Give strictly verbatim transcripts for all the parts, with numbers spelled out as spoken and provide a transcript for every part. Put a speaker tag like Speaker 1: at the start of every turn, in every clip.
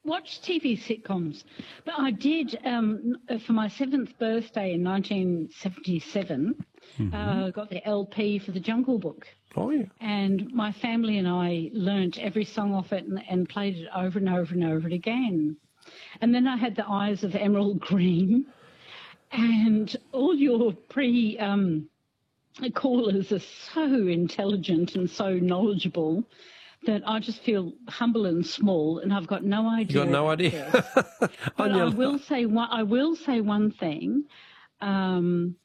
Speaker 1: watch T V sitcoms, but I did um, for my seventh birthday in nineteen seventy-seven. Mm-hmm. uh, got the L P for the Jungle Book.
Speaker 2: Oh yeah.
Speaker 1: And my family and I learnt every song off it and, and played it over and over and over again. And then I had the Eyes of Emerald Green, and all your pre um, callers are so intelligent and so knowledgeable that I just feel humble and small, and I've got no idea.
Speaker 2: You got no idea.
Speaker 1: But I will say one. I will say one thing. Um,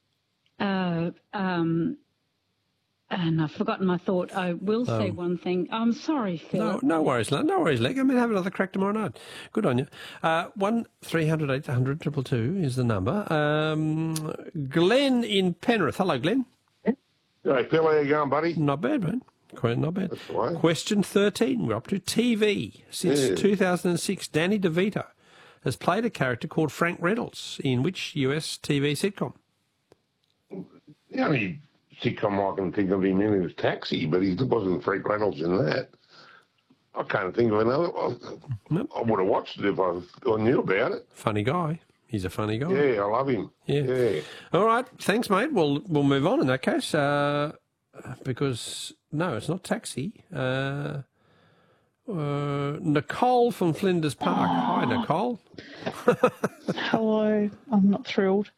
Speaker 1: uh, um, and I've forgotten my thought. I will say um, one thing. I'm sorry, Phil.
Speaker 2: No, no worries, no worries, Leg. I mean, have another crack tomorrow night. Good on you. Uh, one three hundred eight hundred triple two is the number. Um, Glenn in Penrith. Hello, Glenn.
Speaker 3: Hey, Phil, how you going, buddy?
Speaker 2: Not bad, man. Quite not bad.
Speaker 3: That's right.
Speaker 2: Question thirteen. We're up to T V. Since yeah. two thousand six, Danny DeVito has played a character called Frank Reynolds in which U S T V sitcom?
Speaker 3: The only sitcom I can think of him in is Taxi, but he wasn't Frank Reynolds in that. I can't think of another one. Nope. I would have watched it if I, I knew about it.
Speaker 2: Funny guy. He's a funny guy.
Speaker 3: Yeah, I love him.
Speaker 2: Yeah.
Speaker 3: yeah.
Speaker 2: All right. Thanks, mate. We'll we'll move on in that case. Uh, because no, it's not Taxi. Uh, uh, Nicole from Flinders Park. Oh. Hi, Nicole.
Speaker 4: Hello. I'm not thrilled.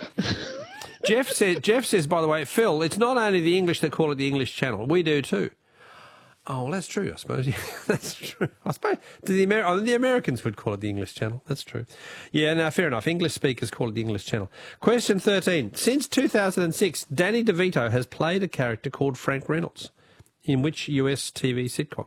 Speaker 2: Jeff says. Jeff says. By the way, Phil, it's not only the English that call it the English Channel. We do too. Oh, well, that's true, I suppose. Yeah, that's true. I suppose the, Amer- oh, the Americans would call it the English Channel. That's true. Yeah, no, fair enough. English speakers call it the English Channel. Question thirteen. Since two thousand six, Danny DeVito has played a character called Frank Reynolds. In which U S T V sitcom?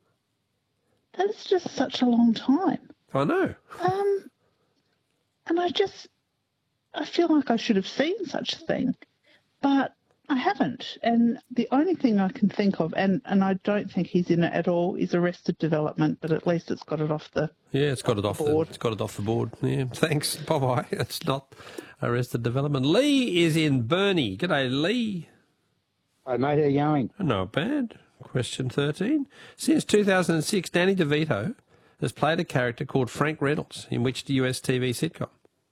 Speaker 4: That is just such a long time.
Speaker 2: I know.
Speaker 4: Um, and I just, I feel like I should have seen such a thing, but I haven't. And the only thing I can think of, and, and I don't think he's in it at all, is Arrested Development, but at least it's got it off the
Speaker 2: Yeah, it's got it off the board. The, it's got it off the board. Yeah, thanks. Bye-bye. It's not Arrested Development. Lee is in Burnie. G'day, Lee.
Speaker 5: Hi, mate. How you going?
Speaker 2: Not bad. Question thirteen. Since two thousand six, Danny DeVito has played a character called Frank Reynolds in which U S T V sitcom?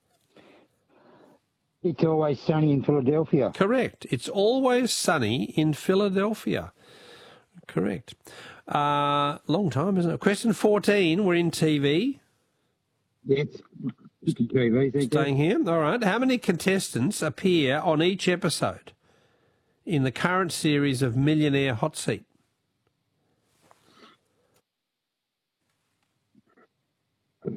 Speaker 5: It's Always Sunny in Philadelphia.
Speaker 2: Correct. It's Always Sunny in Philadelphia. Correct. Uh, long time, isn't it? Question fourteen. We're in T V.
Speaker 5: Yes. T V.
Speaker 2: Staying here. All right. How many contestants appear on each episode in the current series of Millionaire Hot Seat?
Speaker 5: I'm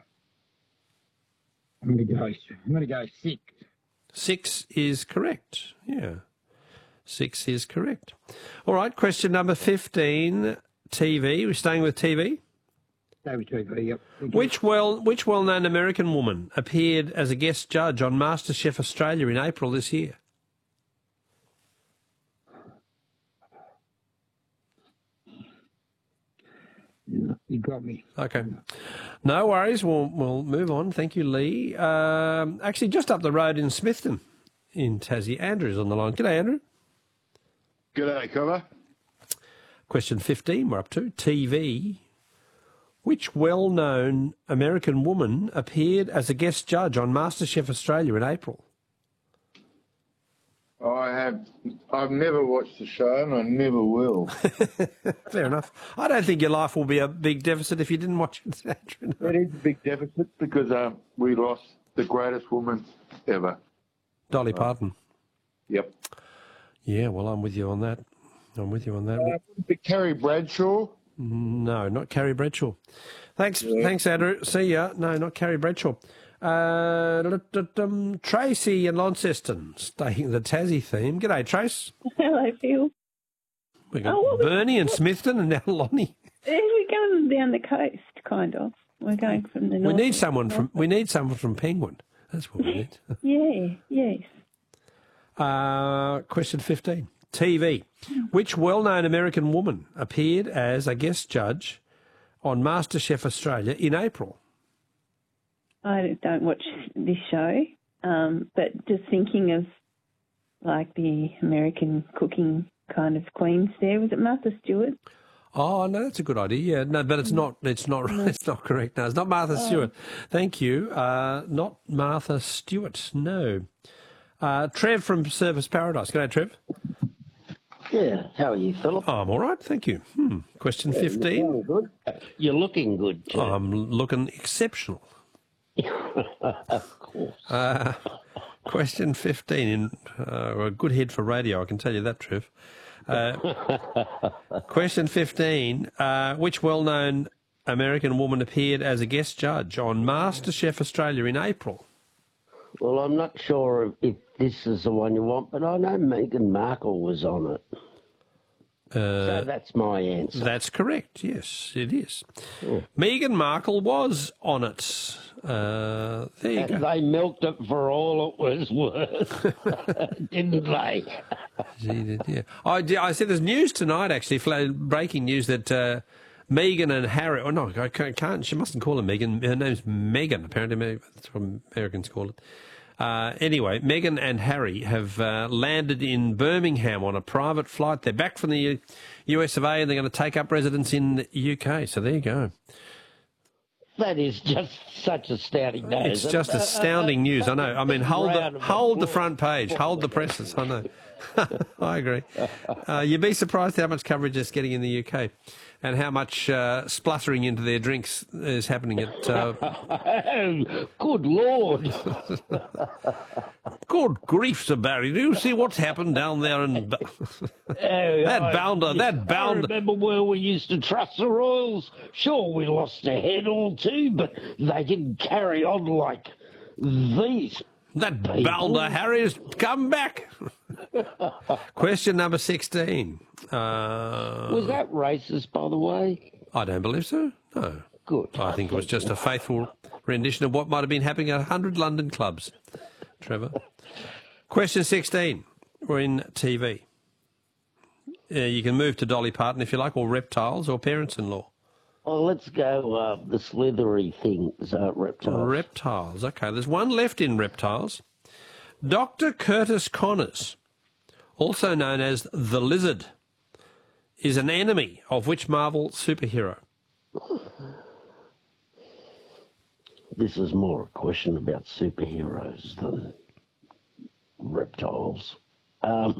Speaker 5: going to go. I'm going to go six.
Speaker 2: Six is correct. Yeah, six is correct. All right. Question number fifteen. T V. We're staying with T V.
Speaker 5: Stay with T V. Yep.
Speaker 2: Which well, which well-known American woman appeared as a guest judge on MasterChef Australia in April this year?
Speaker 5: You got me.
Speaker 2: Okay. No worries. We'll, we'll move on. Thank you, Lee. Um, actually, just up the road in Smithton in Tassie, Andrew's on the line. G'day, Andrew.
Speaker 3: G'day, Cover.
Speaker 2: Question fifteen we're up to. T V. Which well-known American woman appeared as a guest judge on MasterChef Australia in April?
Speaker 6: I have. I've never watched the show, and I never will.
Speaker 2: Fair enough. I don't think your life will be a big deficit if you didn't watch it.
Speaker 6: It is a big deficit because uh, we lost the greatest woman ever,
Speaker 2: Dolly Parton.
Speaker 6: Yep.
Speaker 2: Yeah. Well, I'm with you on that. I'm with you on that.
Speaker 6: Uh, Carrie Bradshaw.
Speaker 2: No, not Carrie Bradshaw. Thanks,
Speaker 6: yeah.
Speaker 2: thanks, Andrew. See ya. No, not Carrie Bradshaw. Uh, um, Tracy in Launceston, staying the Tassie theme. G'day, Trace.
Speaker 7: Hello, Phil.
Speaker 2: We got
Speaker 7: oh,
Speaker 2: Bernie and Smithton and now Lonnie.
Speaker 7: We're going down the coast, kind of. We're going from the north.
Speaker 2: We need someone from. We need someone from Penguin. That's what we need.
Speaker 7: yeah. Yes.
Speaker 2: Uh, question fifteen. T V. Which well-known American woman appeared as a guest judge on MasterChef Australia in April?
Speaker 7: I don't watch this show, um, but just thinking of like the American cooking kind of queens there. Was it Martha Stewart?
Speaker 2: Oh no, that's a good idea. Yeah, no, but it's not. It's not. It's not correct. No, it's not Martha Stewart. Thank you. Uh, not Martha Stewart. No. Uh, Trev from Surfers Paradise. G'day, Trev.
Speaker 8: Yeah, how are you, Philip?
Speaker 2: Oh, I'm all right, thank you. Hmm. Question
Speaker 8: Yeah,
Speaker 2: fifteen.
Speaker 8: You're looking good. You're looking good, too.
Speaker 2: I'm looking exceptional.
Speaker 8: Of course.
Speaker 2: Uh, question fifteen. In, uh, a good head for radio, I can tell you that, Trev. Uh, question fifteen. Uh, which well-known American woman appeared as a guest judge on MasterChef Australia in April?
Speaker 8: Well, I'm not sure if, if this is the one you want, but I know Meghan Markle was on it.
Speaker 2: Uh,
Speaker 8: so that's my answer.
Speaker 2: That's correct, yes, it is.
Speaker 8: Yeah.
Speaker 2: Meghan Markle was on it. Uh, there you
Speaker 8: And
Speaker 2: go.
Speaker 8: they milked it for all it was worth, didn't they?
Speaker 2: She did, yeah. I, did- I said there's news tonight, actually, fla- breaking news that uh, Meghan and Harry, oh no, I can't, can't, she mustn't call her Meghan, her name's Meghan, apparently, that's what Americans call it. Uh, anyway, Meghan and Harry have uh, landed in Birmingham on a private flight. They're back from the U- US of A and they're going to take up residence in the U K, so there you go.
Speaker 8: That is just such astounding news.
Speaker 2: It's just astounding news, I know. I mean, hold the, hold the front page, hold the presses, I know. I agree. Uh, you'd be surprised how much coverage it's getting in the U K and how much uh, spluttering into their drinks is happening at... Uh,
Speaker 8: Oh, good Lord.
Speaker 2: good grief, Sir Barry, do you see what's happened down there in... Ba-
Speaker 8: Oh,
Speaker 2: that
Speaker 8: I-
Speaker 2: bounder, that
Speaker 8: I
Speaker 2: bounder...
Speaker 8: remember where we used to trust the Royals. Sure, we lost a head or two, but they didn't carry on like these.
Speaker 2: That
Speaker 8: people.
Speaker 2: bounder Harry's come back. Question number sixteen. Uh,
Speaker 8: Was that racist, by the way?
Speaker 2: I don't believe so, no.
Speaker 8: Good.
Speaker 2: I think it was just a faithful rendition of what might have been happening at one hundred London clubs, Trevor. Question sixteen. We're in T V. Uh, you can move to Dolly Parton if you like, or Reptiles, or Parents-in-Law.
Speaker 8: Well, let's go uh, the slithery things, uh, reptiles.
Speaker 2: Reptiles. Okay, there's one left in Reptiles. Doctor Curtis Connors, also known as the Lizard, is an enemy of which Marvel superhero?
Speaker 8: This is more a question about superheroes than reptiles. Um,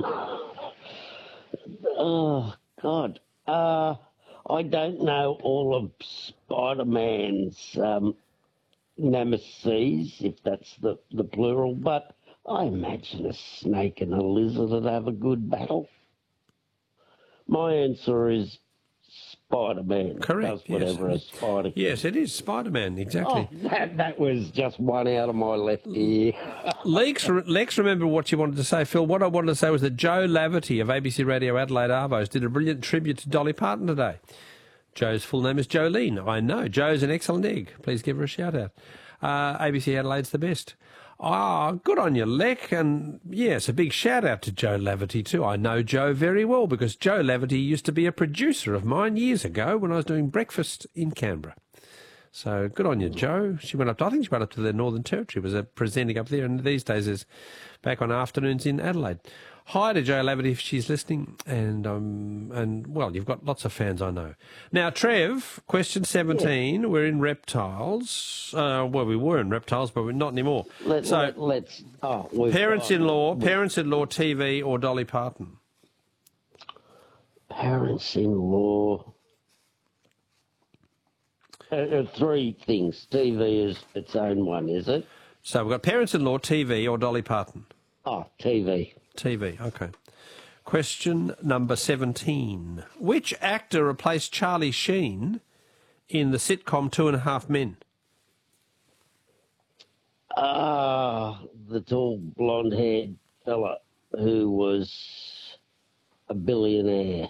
Speaker 8: oh, God. Uh, I don't know all of Spider-Man's um, nemesis, if that's the, the plural, but I imagine a snake and a lizard would have a good battle. My answer is Spider-Man.
Speaker 2: Correct,
Speaker 8: Does whatever
Speaker 2: yes.
Speaker 8: a spider can.
Speaker 2: Yes, it is Spider-Man, exactly.
Speaker 8: Oh, that, that was just one out of my left ear.
Speaker 2: Lex, Lex, remember what you wanted to say, Phil. What I wanted to say was that Joe Laverty of A B C Radio Adelaide Arvos did a brilliant tribute to Dolly Parton today. Joe's full name is Jolene. I know. Joe's an excellent egg. Please give her a shout out. Uh, A B C Adelaide's the best. Ah, good on you, Lec. And yes, a big shout out to Joe Laverty too. I know Joe very well because Joe Laverty used to be a producer of mine years ago when I was doing breakfast in Canberra. So good on you, Joe. She went up to, I think she went up to the Northern Territory, was uh, presenting up there, and these days is back on afternoons in Adelaide. Hi to Joe Laverty if she's listening, and um, and well, you've got lots of fans, I know. Now, Trev, question seventeen. Yeah. We're in reptiles. Uh, well, we were in reptiles, but we're not anymore.
Speaker 8: Let,
Speaker 2: so,
Speaker 8: let, let's. Oh,
Speaker 2: parents-in-law, parents-in-law, T V, or Dolly Parton?
Speaker 8: Parents-in-law. Uh, uh, three things. T V is its own one, is it?
Speaker 2: So we've got parents-in-law, T V, or Dolly Parton?
Speaker 8: Oh, T V.
Speaker 2: T V, okay. Question number seventeen. Which actor replaced Charlie Sheen in the sitcom Two and a Half Men?
Speaker 8: Ah, uh, the tall blonde-haired fella who was a billionaire.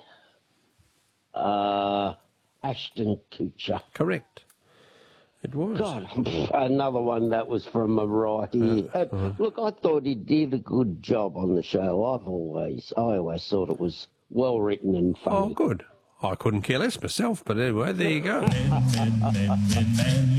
Speaker 8: Uh, Ashton Kutcher.
Speaker 2: Correct. It was.
Speaker 8: God, another one that was from a right ear. Uh, uh-huh. Look, I thought he did a good job on the show. I've always, I always thought it was well written and funny.
Speaker 2: Oh, good. I couldn't care less myself, but anyway, there you go.